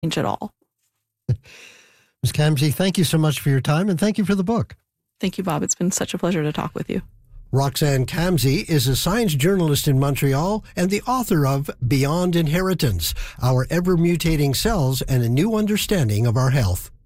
at all. Ms. Kamsey, thank you so much for your time, and thank you for the book. Thank you, Bob. It's been such a pleasure to talk with you. Roxanne Kamsey is a science journalist in Montreal and the author of Beyond Inheritance, Our Ever-Mutating Cells and a New Understanding of Our Health.